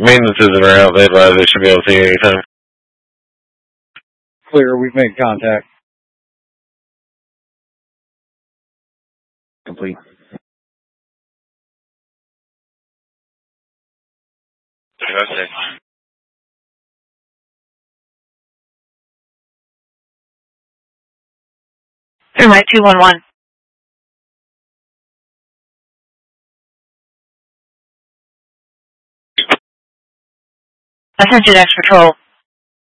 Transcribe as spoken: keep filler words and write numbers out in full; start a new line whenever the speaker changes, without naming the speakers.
maintenance isn't around. They advise they should be able to see you anytime.
Clear, we've made contact.
Complete.
Okay.
Thermite two one one. Attention X Patrol.